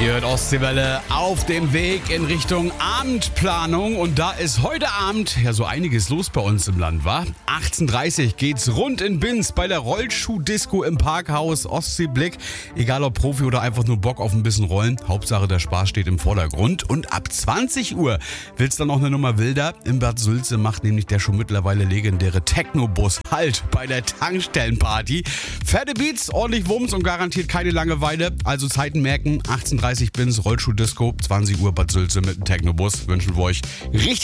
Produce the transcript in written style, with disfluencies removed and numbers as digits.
Ihr hört Ostseewelle auf dem Weg in Richtung Abendplanung und da ist heute Abend ja so einiges los bei uns im Land, wa? 18:30 geht's rund in Binz bei der Rollschuh-Disco im Parkhaus Ostseeblick. Egal ob Profi oder einfach nur Bock auf ein bisschen Rollen, Hauptsache der Spaß steht im Vordergrund. Und ab 20 Uhr wird's dann noch eine Nummer wilder. In Bad Sülze macht nämlich der schon mittlerweile legendäre Techno-Bus Halt bei der Tankstellenparty. Fette Beats, ordentlich Wumms und garantiert keine Langeweile. Also Zeiten merken, 18:30 Binz, Rollschuh-Disco, 20 Uhr Bad Sülze mit dem Techno-Bus. Wünschen wir euch richtig